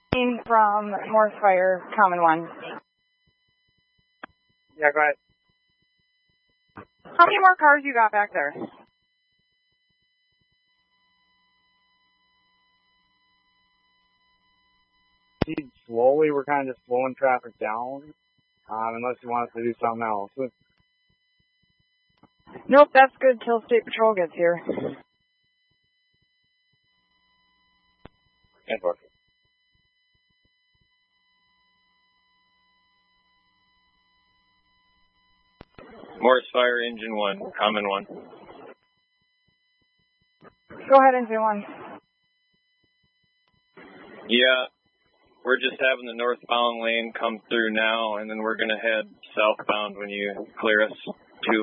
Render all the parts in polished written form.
From Morse Fire, Common 1. Yeah, go ahead. How many more cars you got back there? Slowly, we're kind of just slowing traffic down, unless you want us to do something else. Nope, that's good till State Patrol gets here. And work. Morse Fire, Engine 1, Common 1. Go ahead, Engine 1. Yeah, we're just having the northbound lane come through now, and then we're going to head southbound when you clear us, too.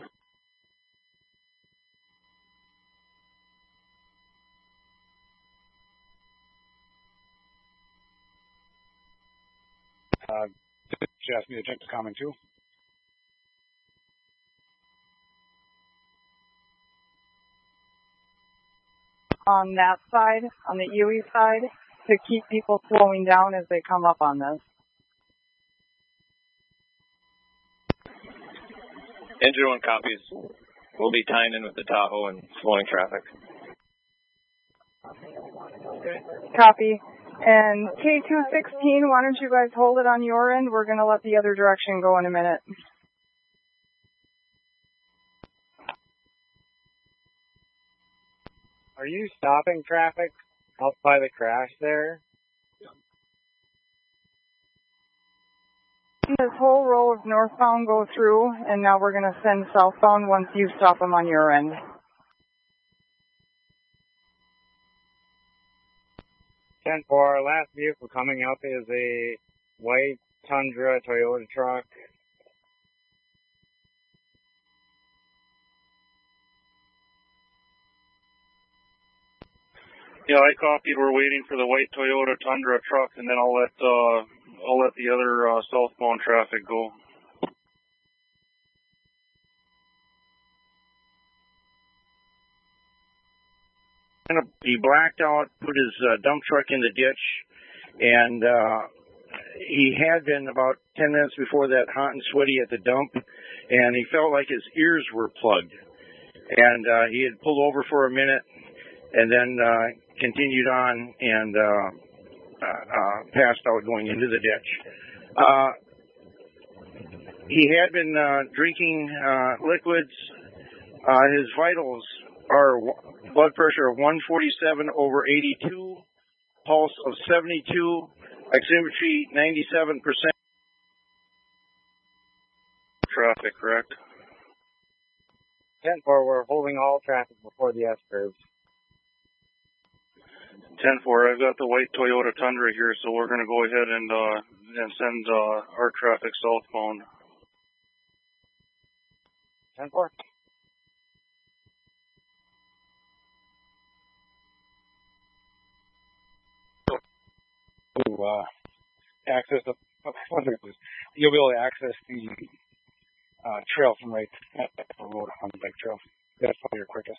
She asked me to check the Common 2. On that side, on the UE side, to keep people slowing down as they come up on this. Engine 1 copies. We'll be tying in with the Tahoe and slowing traffic. Copy. And K216, why don't you guys hold it on your end? We're going to let the other direction go in a minute. Are you stopping traffic out by the crash there? This whole row of northbound go through, and now we're going to send southbound once you stop them on your end. 10-4, our last vehicle coming up is a white Tundra Toyota truck. Yeah, I copied. We're waiting for the white Toyota Tundra truck, and then I'll let the other southbound traffic go. He blacked out, put his dump truck in the ditch, and he had been about 10 minutes before that hot and sweaty at the dump, and he felt like his ears were plugged. And he had pulled over for a minute and then continued on and passed out going into the ditch. He had been drinking liquids. His vitals are blood pressure of 147/82, pulse of 72, oximetry 97%. Traffic, correct? 10-4, we're holding all traffic before the S-curves. 10-4, I've got the white Toyota Tundra here, so we're going to go ahead and send our traffic southbound. 10-4. To access the, you'll be able to access the trail from right at the road on the bike trail. That's probably your quickest.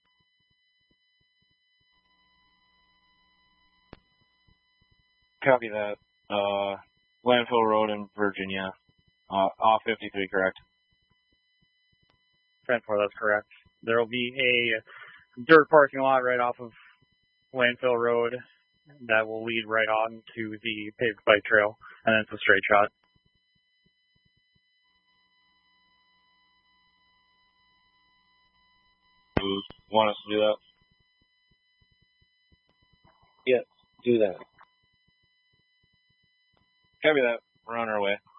Copy that. Landfill Road in Virginia. Off 53, correct? Trentport, that's correct. There will be a dirt parking lot right off of Landfill Road that will lead right on to the paved bike trail, and then it's a straight shot. You want us to do that? Yes, do that. Copy that. We're on our way.